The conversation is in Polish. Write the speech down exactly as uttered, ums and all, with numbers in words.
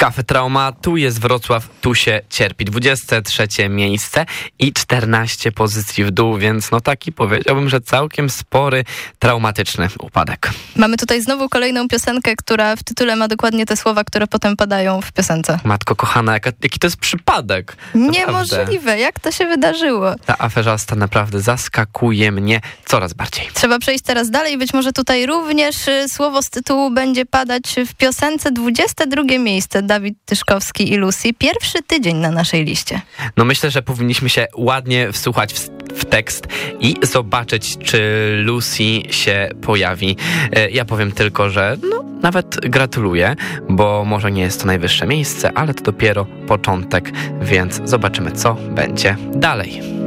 Cafe Trauma, tu jest Wrocław, tu się cierpi. dwudzieste trzecie miejsce i czternaście pozycji w dół, więc no taki powiedziałbym, że całkiem spory, traumatyczny upadek. Mamy tutaj znowu kolejną piosenkę, która w tytule ma dokładnie te słowa, które potem padają w piosence. Matko kochana, jaka, jaki to jest przypadek. Niemożliwe, jak to się wydarzyło? Ta aferzasta naprawdę zaskakuje mnie coraz bardziej. Trzeba przejść teraz dalej, być może tutaj również y, słowo z tytułu będzie padać w piosence. Dwudzieste drugie miejsce, Dawid Tyszkowski i Lucy. Pierwszy tydzień na naszej liście. No myślę, że powinniśmy się ładnie wsłuchać w, w tekst i zobaczyć, czy Lucy się pojawi. E, ja powiem tylko, że no nawet gratuluję, bo może nie jest to najwyższe miejsce, ale to dopiero początek, więc zobaczymy, co będzie dalej.